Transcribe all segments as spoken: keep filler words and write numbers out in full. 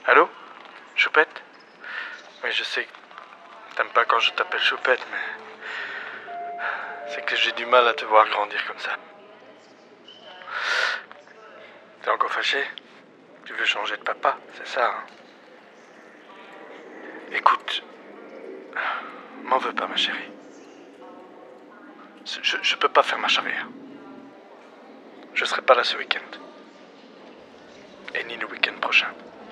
Allô? Choupette? Oui, je sais que t'aimes pas quand je t'appelle Choupette, mais... c'est que j'ai du mal à te voir grandir comme ça. T'es encore fâché? Tu veux changer de papa, c'est ça, hein? Écoute, m'en veux pas, ma chérie. Je, je peux pas faire marche arrière. Je serai pas là ce week-end. Et ni le week-end prochain.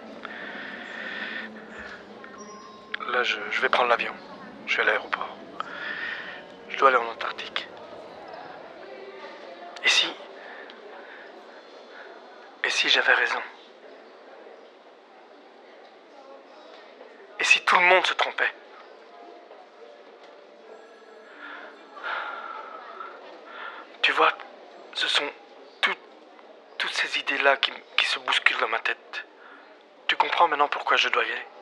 Là, je, je vais prendre l'avion. Je suis à l'aéroport. Je dois aller en Antarctique. Et si... Et si j'avais raison? Et si tout le monde se trompait? Tu vois, ce sont tout, toutes ces idées-là qui, qui se bousculent dans ma tête. Tu comprends maintenant pourquoi je dois y aller?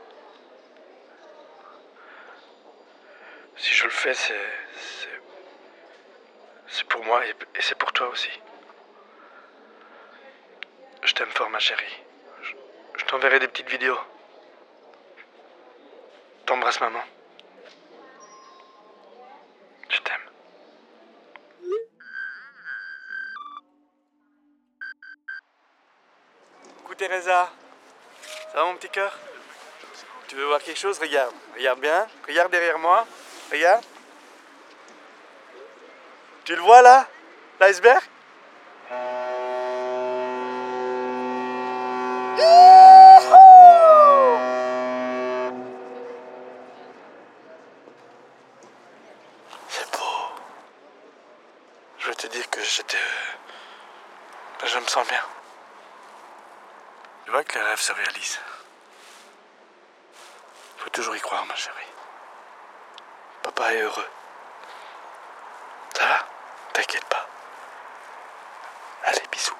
Si je le fais, c'est... C'est, c'est pour moi et, et c'est pour toi aussi. Je t'aime fort, ma chérie. Je, je t'enverrai des petites vidéos. T'embrasse, maman. Je t'aime. Coucou Teresa. Ça va mon petit cœur? Tu veux voir quelque chose? Regarde. Regarde bien. Regarde derrière moi. Regarde. Tu le vois là? L'iceberg? C'est beau. Je veux te dire que j'étais... Je me sens bien. Tu vois que les rêves se réalisent. Faut toujours y croire, ma chérie. Papa est heureux. Ça va? T'inquiète pas. Allez, bisous.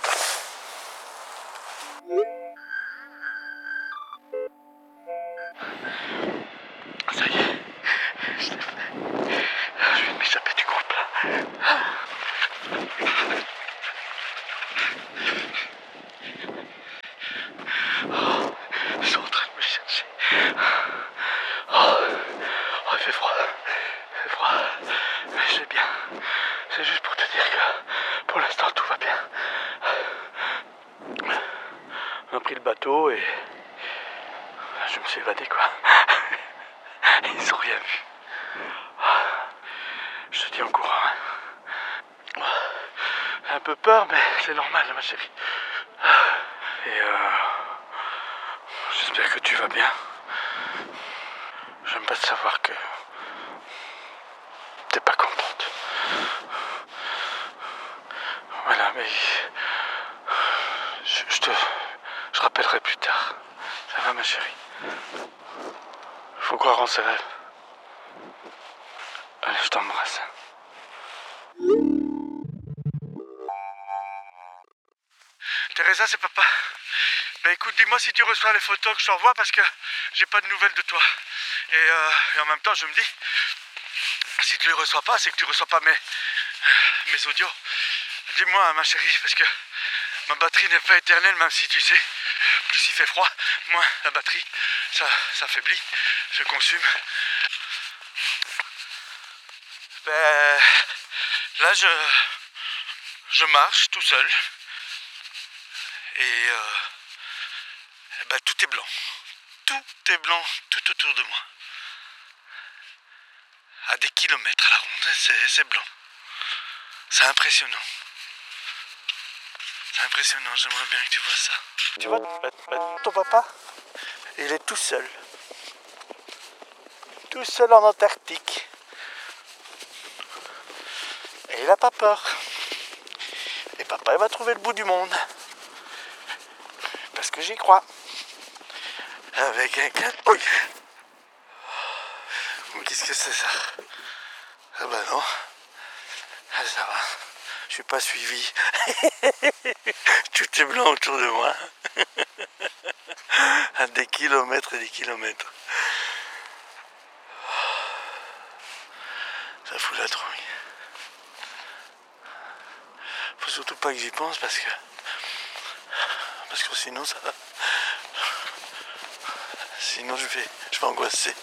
Ça y est, je l'ai fait. Je viens de m'échapper du groupe là. Oh, ils sont en train de me chercher. Oh, oh, il fait froid. Il fait froid. Mais je vais bien. C'est juste pour te dire que pour l'instant tout va bien. On a pris le bateau et je me suis évadé quoi. Ils ont rien vu. Je te dis en courant. Hein. J'ai un peu peur, mais c'est normal, ma chérie. Et euh, j'espère que tu vas bien. J'aime pas te savoir que t'es pas contente. Voilà, mais je, je te, je rappellerai plus tard. Ça va, ma chérie? Faut croire en ses rêves. Allez, je t'embrasse. Teresa, c'est papa. Ben écoute, dis-moi si tu reçois les photos que je t'envoie parce que j'ai pas de nouvelles de toi. Et, euh, et en même temps, je me dis, si tu les reçois pas, c'est que tu reçois pas mes, mes audios. Dis-moi, ma chérie, parce que ma batterie n'est pas éternelle, même si tu sais, plus il fait froid, moins la batterie, ça s'affaiblit, se consume. Ben, là, je, je marche tout seul. Et euh, ben, tout est blanc. Tout est blanc tout autour de moi. À des kilomètres à la ronde, c'est, c'est blanc. C'est impressionnant. C'est impressionnant, j'aimerais bien que tu vois ça. Tu vois, ben, ben, ton papa, il est tout seul. Tout seul en Antarctique. Et il n'a pas peur. Et papa, il va trouver le bout du monde. Parce que j'y crois. Avec un câble. Oui. Qu'est-ce que c'est ça? Ah bah non. Ah, ça va. Je suis pas suivi. Tout est blanc autour de moi. À des kilomètres et des kilomètres. Ça fout la trouille. Faut surtout pas que j'y pense parce que... Parce que sinon ça va... sinon je vais, je vais angoisser.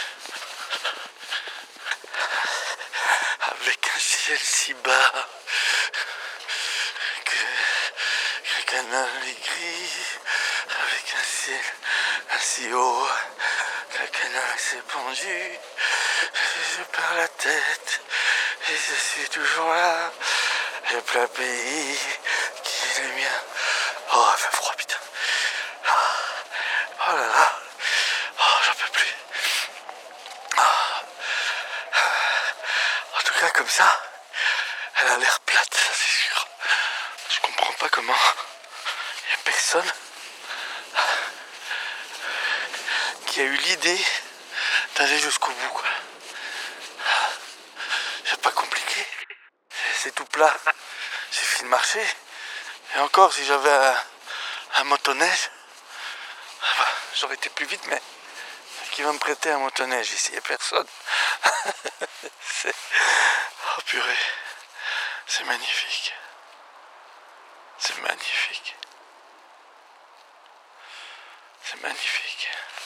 Avec un ciel si bas que le canal est gris, avec un ciel assez haut que le canal s'est pendu, je, je perds la tête et je suis toujours là, le plein pays qui est le mien. Oh, il fait froid, putain. Oh là là, oh, j'en peux plus. En tout cas, comme ça, elle a l'air plate, ça c'est sûr. Je comprends pas comment il n'y a personne qui a eu l'idée d'aller jusqu'au bout, quoi. C'est pas compliqué, c'est tout plat. J'ai fait de marcher. Et encore, si j'avais un, un motoneige, bah, j'aurais été plus vite, mais qui va me prêter un motoneige ici? Il n'y a personne. C'est... Oh purée, c'est magnifique. C'est magnifique. C'est magnifique.